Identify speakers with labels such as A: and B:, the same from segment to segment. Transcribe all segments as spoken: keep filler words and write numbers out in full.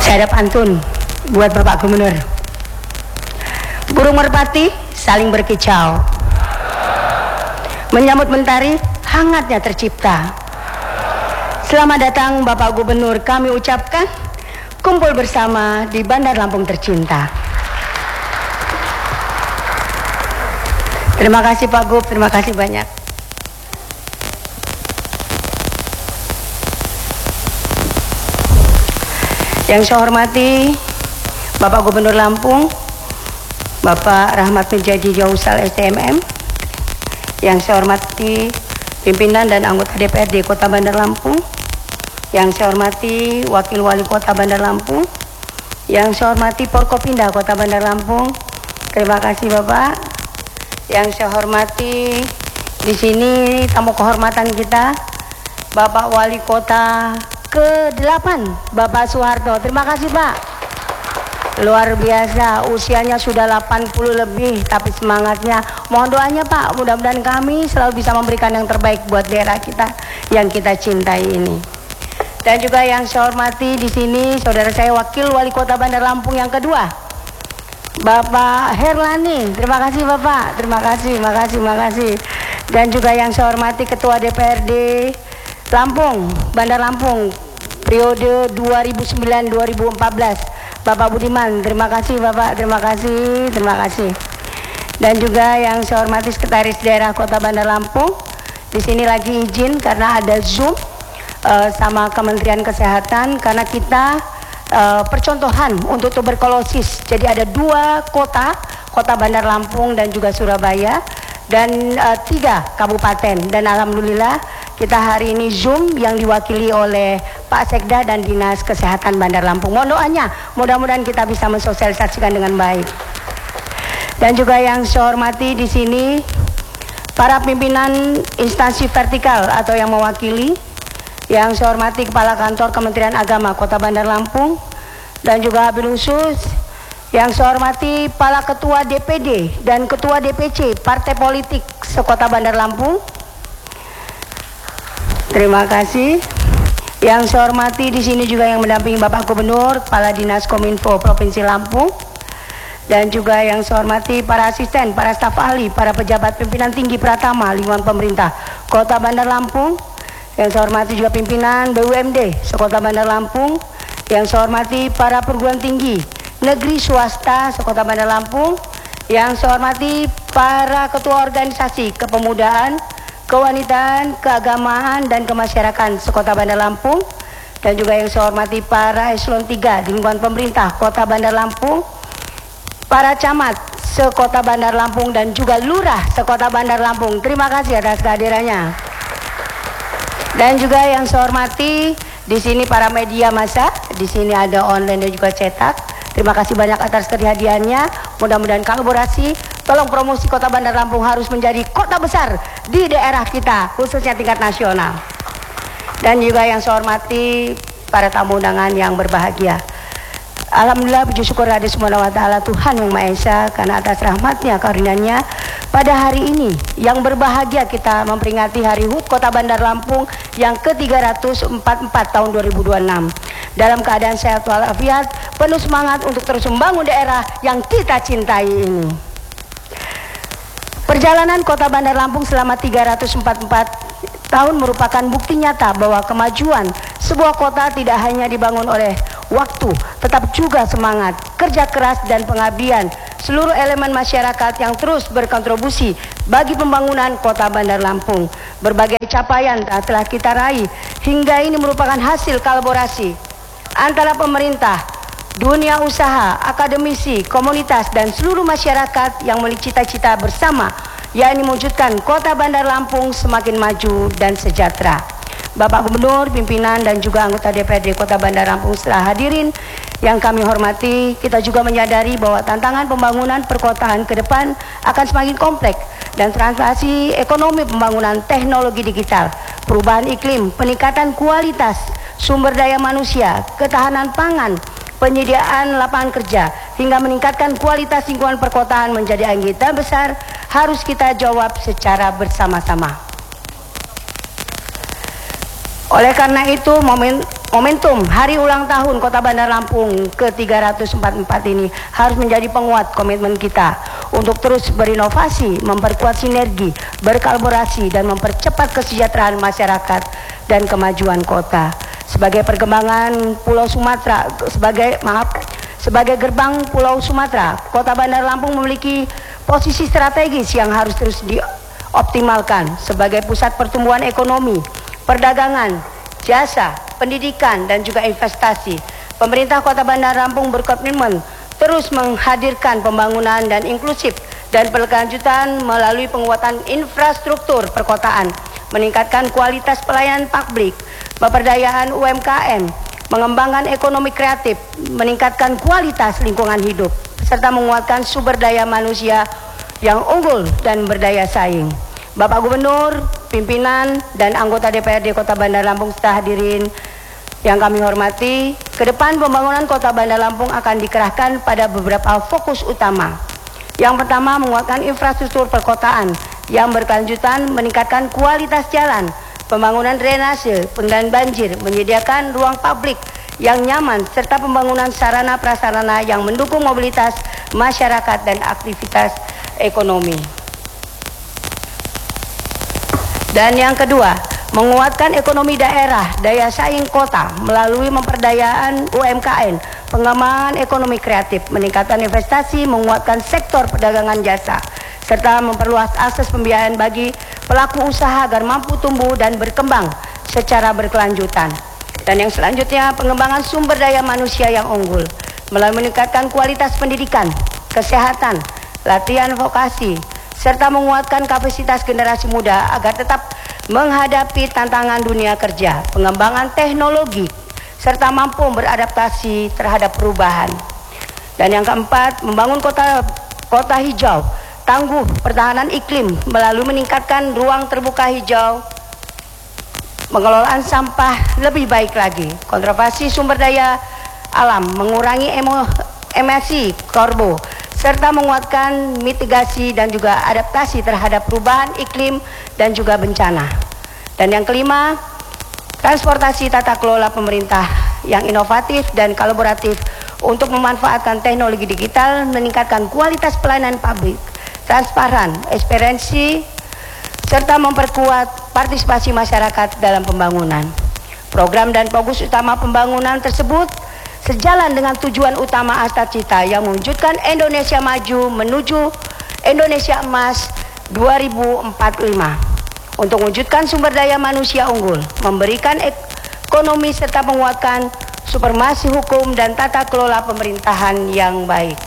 A: Saya ada pantun buat Bapak Gubernur. Burung merpati saling berkicau, menyambut mentari hangatnya tercipta. Selamat datang Bapak Gubernur, kami ucapkan kumpul bersama di Bandar Lampung tercinta. Terima kasih Pak Gub, terima kasih banyak. Yang saya hormati Bapak Gubernur Lampung, Bapak Rahmat Menjadi Jausal S T M M. Yang saya hormati pimpinan dan anggota D P R D Kota Bandar Lampung. Yang saya hormati Wakil Wali Kota Bandar Lampung. Yang saya hormati Forkopimda Kota Bandar Lampung. Terima kasih Bapak. Yang saya hormati di sini tamu kehormatan kita Bapak Wali Kota ke delapan Bapak Soeharto. Terima kasih Pak. Luar biasa, usianya sudah delapan puluh lebih, tapi semangatnya. Mohon doanya Pak, mudah-mudahan kami selalu bisa memberikan yang terbaik buat daerah kita yang kita cintai ini. Dan juga yang saya hormati di sini saudara saya Wakil Wali Kota Bandar Lampung yang kedua, Bapak Herlani. Terima kasih Bapak, terima kasih, makasih, makasih. Dan juga yang saya hormati Ketua D P R D Lampung, Bandar Lampung, periode dua ribu sembilan dua ribu empat belas, Bapak Budiman. Terima kasih Bapak, terima kasih, terima kasih. Dan juga yang saya hormati Sekretaris Daerah Kota Bandar Lampung. Di sini lagi izin karena ada Zoom uh, sama Kementerian Kesehatan karena kita uh, percontohan untuk tuberkulosis. Jadi ada dua kota, Kota Bandar Lampung dan juga Surabaya, dan uh, tiga kabupaten. Dan alhamdulillah kita hari ini Zoom yang diwakili oleh Pak Sekda dan Dinas Kesehatan Bandar Lampung. Mohon doanya, mudah-mudahan kita bisa mensosialisasikan dengan baik. Dan juga yang saya hormati di sini para pimpinan instansi vertikal atau yang mewakili. Yang saya hormati Kepala Kantor Kementerian Agama Kota Bandar Lampung dan juga Habil Khusus. Yang saya hormati para Ketua D P D dan Ketua D P C Partai Politik sekota Bandar Lampung. Terima kasih. Yang saya hormati di sini juga yang mendampingi Bapak Gubernur, Kepala Dinas Kominfo Provinsi Lampung, dan juga yang saya hormati para asisten, para staf ahli, para pejabat pimpinan tinggi Pratama lingkungan pemerintah Kota Bandar Lampung. Yang saya hormati juga pimpinan B U M D sekota Bandar Lampung. Yang saya hormati para perguruan tinggi negeri swasta sekota Bandar Lampung. Yang saya hormati para ketua organisasi kepemudaan, kewanitaan, keagamaan, dan kemasyarakatan sekota Bandar Lampung. Dan juga yang saya hormati para eselon tiga di lingkungan pemerintah Kota Bandar Lampung, para camat sekota Bandar Lampung, dan juga lurah sekota Bandar Lampung. Terima kasih atas kehadirannya. Dan juga yang saya hormati di sini para media massa, di sini ada online dan juga cetak. Terima kasih banyak atas kehadirannya. Mudah-mudahan kolaborasi. Tolong promosi Kota Bandar Lampung harus menjadi kota besar di daerah kita, khususnya tingkat nasional. Dan juga yang saya hormati para tamu undangan yang berbahagia. Alhamdulillah, puji syukur ada Subhanahu wa Ta'ala Tuhan Yang Maha Esa, karena atas rahmatnya, karunia-Nya pada hari ini yang berbahagia kita memperingati Hari H U T Kota Bandar Lampung yang ke tiga ratus empat puluh empat tahun dua ribu dua puluh enam. Dalam keadaan sehat walafiat, penuh semangat untuk terus membangun daerah yang kita cintai ini. Perjalanan Kota Bandar Lampung selama tiga ratus empat puluh empat tahun merupakan bukti nyata bahwa kemajuan sebuah kota tidak hanya dibangun oleh waktu, tetap juga semangat, kerja keras, dan pengabdian seluruh elemen masyarakat yang terus berkontribusi bagi pembangunan Kota Bandar Lampung. Berbagai capaian telah kita raih hingga ini merupakan hasil kolaborasi antara pemerintah, dunia usaha, akademisi, komunitas, dan seluruh masyarakat yang memiliki cita-cita bersama, yakni mewujudkan Kota Bandar Lampung semakin maju dan sejahtera. Bapak Gubernur, pimpinan, dan juga anggota D P R D Kota Bandar Lampung setelah hadirin yang kami hormati, kita juga menyadari bahwa tantangan pembangunan perkotaan ke depan akan semakin kompleks dan transformasi ekonomi, pembangunan teknologi digital, perubahan iklim, peningkatan kualitas sumber daya manusia, ketahanan pangan, penyediaan lapangan kerja, hingga meningkatkan kualitas lingkungan perkotaan menjadi agenda besar harus kita jawab secara bersama-sama. Oleh karena itu, momen Momentum hari ulang tahun Kota Bandar Lampung ke tiga ratus empat puluh empat ini harus menjadi penguat komitmen kita untuk terus berinovasi, memperkuat sinergi, berkolaborasi, dan mempercepat kesejahteraan masyarakat dan kemajuan kota. Sebagai perkembangan Pulau Sumatera, sebagai maaf, sebagai gerbang Pulau Sumatera, Kota Bandar Lampung memiliki posisi strategis yang harus terus dioptimalkan sebagai pusat pertumbuhan ekonomi, perdagangan, jasa, pendidikan, dan juga investasi. Pemerintah Kota Bandar Lampung berkomitmen terus menghadirkan pembangunan dan inklusif dan berkelanjutan melalui penguatan infrastruktur perkotaan, meningkatkan kualitas pelayanan publik, pemberdayaan U M K M, mengembangkan ekonomi kreatif, meningkatkan kualitas lingkungan hidup, serta menguatkan sumber daya manusia yang unggul dan berdaya saing. Bapak Gubernur, pimpinan, dan anggota D P R D Kota Bandar Lampung serta hadirin yang kami hormati, ke depan pembangunan Kota Bandar Lampung akan dikerahkan pada beberapa fokus utama. Yang pertama, menguatkan infrastruktur perkotaan yang berkelanjutan, meningkatkan kualitas jalan, pembangunan drainase, pengendalian banjir, menyediakan ruang publik yang nyaman, serta pembangunan sarana prasarana yang mendukung mobilitas masyarakat dan aktivitas ekonomi. Dan yang kedua, menguatkan ekonomi daerah, daya saing kota melalui memperdayaan U M K M, pengembangan ekonomi kreatif, meningkatkan investasi, menguatkan sektor perdagangan jasa, serta memperluas akses pembiayaan bagi pelaku usaha agar mampu tumbuh dan berkembang secara berkelanjutan. Dan yang selanjutnya, pengembangan sumber daya manusia yang unggul melalui meningkatkan kualitas pendidikan, kesehatan, latihan vokasi, serta menguatkan kapasitas generasi muda agar tetap menghadapi tantangan dunia kerja, pengembangan teknologi, serta mampu beradaptasi terhadap perubahan. Dan yang keempat, membangun kota kota hijau, tangguh pertahanan iklim melalui meningkatkan ruang terbuka hijau, pengelolaan sampah lebih baik lagi, konservasi sumber daya alam, mengurangi emo, emisi karbo, serta menguatkan mitigasi dan juga adaptasi terhadap perubahan iklim dan juga bencana. Dan yang kelima, transportasi tata kelola pemerintah yang inovatif dan kolaboratif untuk memanfaatkan teknologi digital, meningkatkan kualitas pelayanan publik, transparan, experience, serta memperkuat partisipasi masyarakat dalam pembangunan. Program dan fokus utama pembangunan tersebut sejalan dengan tujuan utama Astacita yang mewujudkan Indonesia maju menuju Indonesia emas dua ribu empat puluh lima untuk mewujudkan sumber daya manusia unggul, memberikan ekonomi serta menguatkan supremasi hukum dan tata kelola pemerintahan yang baik.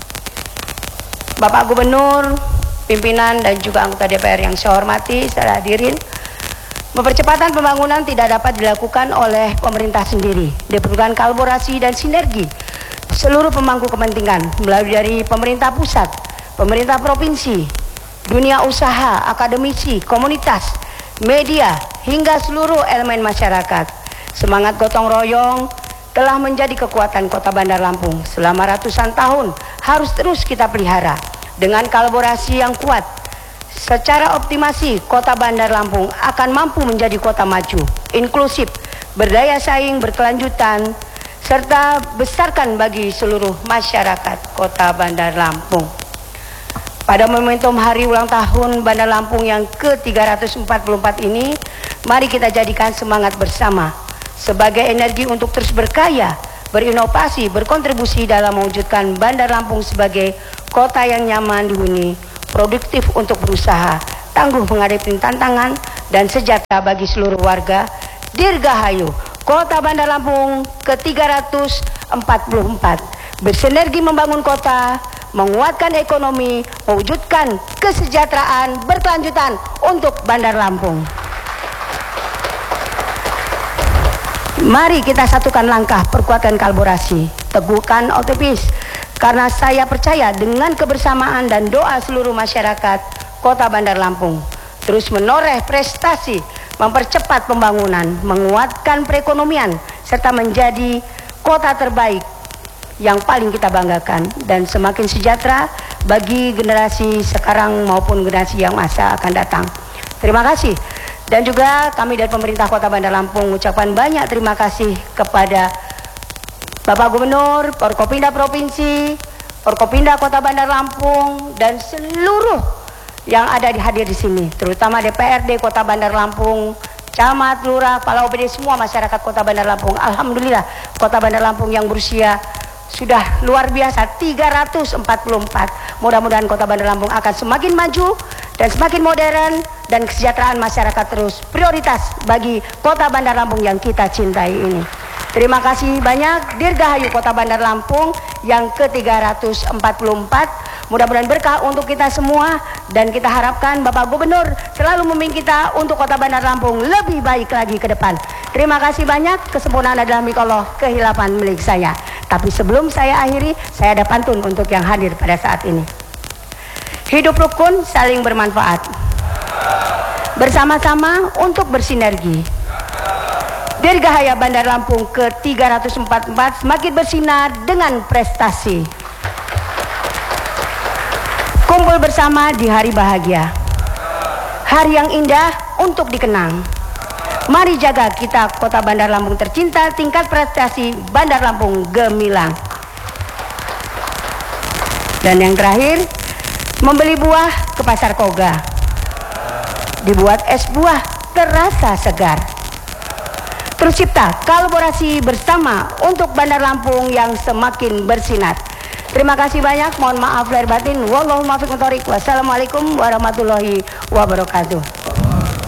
A: Bapak Gubernur, pimpinan, dan juga anggota D P R yang saya hormati, saya hadirin, percepatan pembangunan tidak dapat dilakukan oleh pemerintah sendiri. Diperlukan kolaborasi dan sinergi seluruh pemangku kepentingan melalui dari pemerintah pusat, pemerintah provinsi, dunia usaha, akademisi, komunitas, media, hingga seluruh elemen masyarakat. Semangat gotong royong telah menjadi kekuatan Kota Bandar Lampung selama ratusan tahun, harus terus kita pelihara dengan kolaborasi yang kuat. Secara optimasi, Kota Bandar Lampung akan mampu menjadi kota maju, inklusif, berdaya saing, berkelanjutan, serta besarkan bagi seluruh masyarakat Kota Bandar Lampung. Pada momentum hari ulang tahun Bandar Lampung yang ke tiga ratus empat puluh empat ini, mari kita jadikan semangat bersama sebagai energi untuk terus berkarya, berinovasi, berkontribusi dalam mewujudkan Bandar Lampung sebagai kota yang nyaman dihuni, produktif untuk berusaha, tangguh menghadapi tantangan, dan sejahtera bagi seluruh warga. Dirgahayu Kota Bandar Lampung ke tiga ratus empat puluh empat, bersinergi membangun kota, menguatkan ekonomi, mewujudkan kesejahteraan berkelanjutan untuk Bandar Lampung. Mari kita satukan langkah, perkuatkan kolaborasi, teguhkan optimis, karena saya percaya dengan kebersamaan dan doa seluruh masyarakat Kota Bandar Lampung terus menoreh prestasi, mempercepat pembangunan, menguatkan perekonomian, serta menjadi kota terbaik yang paling kita banggakan, dan semakin sejahtera bagi generasi sekarang maupun generasi yang masa akan datang. Terima kasih. Dan juga kami dari pemerintah Kota Bandar Lampung mengucapkan banyak terima kasih kepada Bapak Gubernur, Forkopimda Provinsi, Forkopimda Kota Bandar Lampung, dan seluruh yang ada di hadir di sini, terutama D P R D Kota Bandar Lampung, camat, lurah, kepala O P D, semua masyarakat Kota Bandar Lampung. Alhamdulillah, Kota Bandar Lampung yang berusia sudah luar biasa tiga ratus empat puluh empat. Mudah-mudahan Kota Bandar Lampung akan semakin maju dan semakin modern, dan kesejahteraan masyarakat terus prioritas bagi Kota Bandar Lampung yang kita cintai ini. Terima kasih banyak Dirgahayu Kota Bandar Lampung yang ke tiga ratus empat puluh empat. Mudah-mudahan berkah untuk kita semua, dan kita harapkan Bapak Gubernur selalu memimpin kita untuk Kota Bandar Lampung lebih baik lagi ke depan. Terima kasih banyak. Kesempurnaan adalah milik Allah, kehilapan milik saya. Tapi sebelum saya akhiri, saya ada pantun untuk yang hadir pada saat ini. Hidup rukun, saling bermanfaat, bersama-sama untuk bersinergi. Dirgahayu Bandar Lampung ke tiga ratus empat puluh empat semakin bersinar dengan prestasi. Kumpul bersama di hari bahagia, hari yang indah untuk dikenang. Mari jaga kita Kota Bandar Lampung tercinta, tingkat prestasi Bandar Lampung gemilang. Dan yang terakhir, membeli buah ke pasar Koga, dibuat es buah terasa segar. Tercipta kolaborasi bersama untuk Bandar Lampung yang semakin bersinar. Terima kasih banyak, mohon maaf lahir batin. Wallahul muwaffiq. Wassalamualaikum warahmatullahi wabarakatuh.